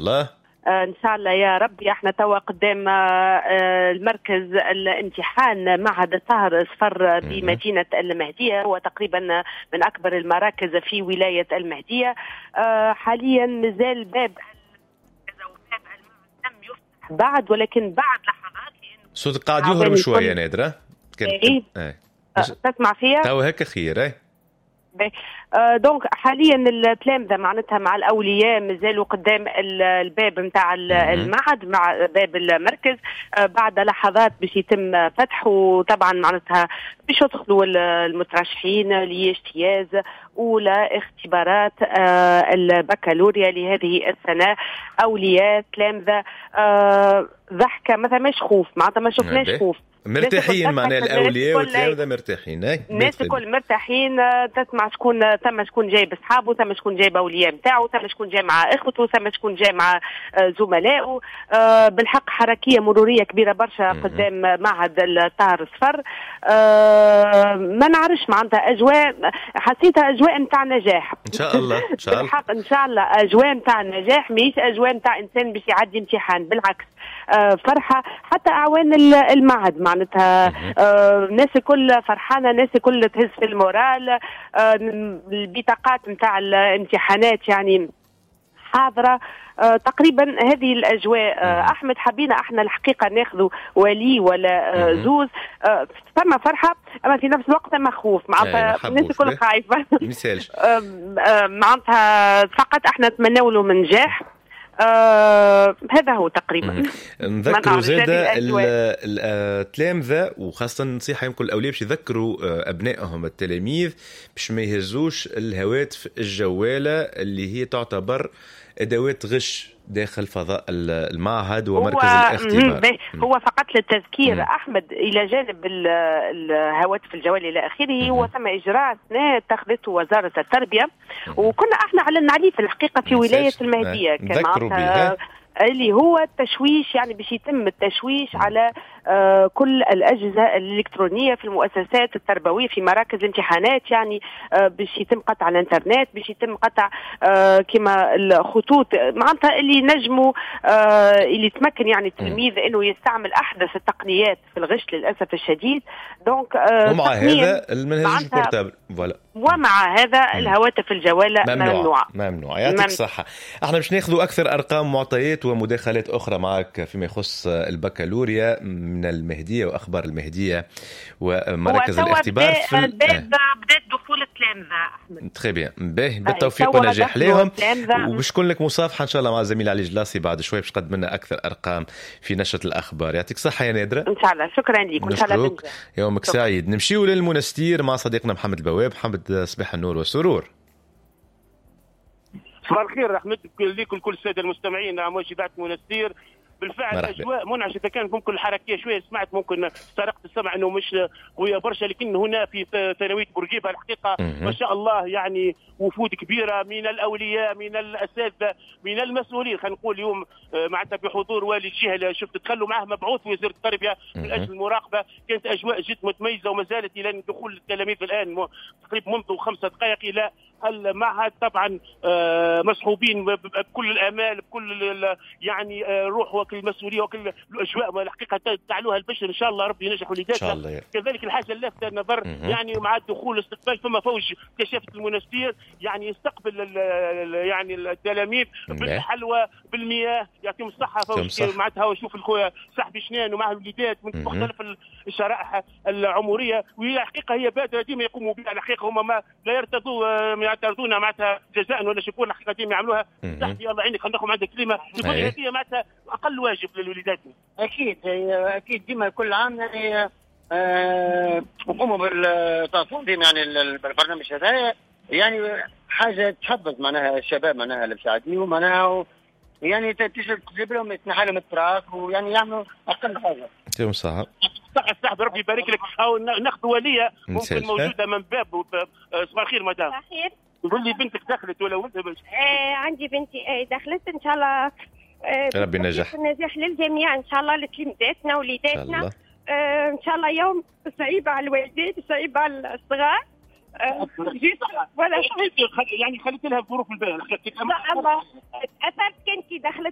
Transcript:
الله. ان شاء الله يا ربي. احنا توا قدام المركز الامتحان معهد الطاهر الصفر بمدينه المهديه، هو تقريبا من اكبر المراكز في ولايه المهديه. حاليا مازال باب لم يفتح بعد، ولكن بعد لحظات صوتك قاعد يهرب شويه نادره. تسمع فيها تو هكا خير. دونك حاليا التلامذة معناتها مع الأولياء مازالوا قدام الباب نتاع المعهد مع باب المركز. بعد لحظات باش يتم فتح، وطبعا معناتها باش يدخلوا المترشحين لاجتياز أولى اختبارات البكالوريا لهذه السنة. أولياء تلامذة ضحكة مثلا مش خوف، معناتها ما شفناش خوف، مرتاحين. معناها الأولياء والتلامذة مرتاحين. الناس الكل مرتاحين. تسمع شكون ثم شكون جاي بصحابه، ثم شكون جاي بأولياء نتاعو، ثم شكون جاي مع إخوته، ثم شكون جاي مع زملائه. بالحق حركية مرورية كبيرة برشا قدام معهد الطاهر الصفر. ما نعرفش معناتها أجواء، حسيتها أجواء نتاع نجاح إن شاء الله. إن شاء الله بالحق إن شاء الله أجواء نتاع نجاح، مش أجواء نتاع إنسان باش يعدي امتحان. بالعكس فرحة حتى أعوان المعهد معناتها. الناس الكل فرحانة، الناس الكل تهز في المورال. البطاقات نتاع الامتحانات يعني حاضرة. تقريبا هذه الأجواء. أحمد حبينا احنا الحقيقة ناخذ ولي ولا زوز. ثم فرحة أما في نفس الوقت ثم خوف، معناتها الناس الكل خايفة معناتها فقط احنا نتمنوا له من نجاح. هذا هو تقريبا. نذكروا زادة التلامذة وخاصة نصيحة يمكن الأولياء باش يذكروا أبنائهم التلاميذ باش ما يهزوش الهواتف الجوالة اللي هي تعتبر أدوات غش داخل فضاء المعهد ومركز الاختبار. هو فقط للتذكير أحمد، إلى جانب الهواتف الجوال إلى آخره، هو ثم إجراء اتخذته وزارة التربية وكنا احنا علنا عليه في الحقيقة في ولاية المهدية كما اللي هو التشويش، يعني باش يتم التشويش على كل الأجهزة الإلكترونية في المؤسسات التربوية في مراكز امتحانات. يعني باش يتم قطع الانترنت، باش يتم قطع كما الخطوط معناتها اللي نجموا اللي تمكن يعني التلميذ انه يستعمل احدث التقنيات في الغش للاسف الشديد. دونك ومع هذا المنهج البورتابل فوالا، ومع هذا الهواتف الجوالة ممنوع. يعطيك الصحة. احنا باش ناخذوا اكثر ارقام معطيات ومداخلات اخرى معك فيما يخص البكالوريا من المهدية واخبار المهدية ومراكز الاختبار. بدات دخول التلامذة احمد. تري بيان، بالتوفيق ونجاح لهم، وبشكون لك مصافحة ان شاء الله مع الزميل علي جلاسي بعد شوي باش تقدم لنا اكثر ارقام في نشرة الاخبار. يعطيك صحة يا نادرة. ان شاء الله. شكرا لك. نشكرك، يومك سعيد. نمشيو للمنستير مع صديقنا محمد البواب. محمد، صباح النور والسرور. صباح الخير احمد ليكم كل الساده المستمعين. نعم اذاعه منستير بالفعل مرحبا. اجواء منعشه. اذا كانت ممكن الحركيه شويه سمعت ممكن سرقت السمع انه مش قويه برشا، لكن هنا في ثانويه بورقيبه الحقيقه ما شاء الله يعني وفود كبيره من الاولياء من الاساتذه من المسؤولين. خلينا نقول اليوم معناتها بحضور والي الجهه اللي شفت تخلوا معه مبعوث وزير التربيه من اجل المراقبه. كانت اجواء جد متميزه وما زالت الى دخول التلاميذ الان تقريبا منذ 5 دقائق الى المعهد. طبعا مصحوبين بكل الامال بكل يعني روح وكل المسؤوليه وكل الاجواء الحقيقه تعلوها البشر. ان شاء الله ربي ينجح وليداتنا. كذلك الحاجه اللافته النظر يعني مع الدخول استقبال ثم فوج كشافه المنستير يعني يستقبل يعني التلاميذ بالحلوى بالمياه. يعطيهم الصحه فوج معناتها ويشوف الخويا صاحب شنان ومع الوليدات من مختلف الشرائح العمريه. وهي الحقيقه هي بادره ديما يقوموا بها. الحقيقه هم ما لا يعترضون معناتها جزاء ولا شكون. الحقيقه ديما يعملوها تحت الله عينك. خلينا ناخذ عندك كلمه يقول هذه معناتها اقل واجب للوليداتنا. اكيد ديما كل عام يعني نقوموا بالتنظيم يعني البرنامج هذا يعني حاجه تحفز معناها الشباب معناها اللي بيساعدوا معناها يعني تجيب لهم يتنحى لهم التراك ويعني يعملوا اقل حاجه. يوم صح صح ربي يبارك لك. او ناخذ وليه ممكن موجوده من باب. صباح الخير مدام. صباح الخير. يقول لي بنتك دخلت ولا ولدها؟ عندي بنتي دخلت ان شاء الله. ربي ينجح. النجاح للجميع ان شاء الله لتلميذاتنا وليداتنا. ان شاء الله يوم صعيب على الوالدين صعيب على الصغار. ولا يعني خليت لها ظروف البال. الله تاثرت كنتي دخلت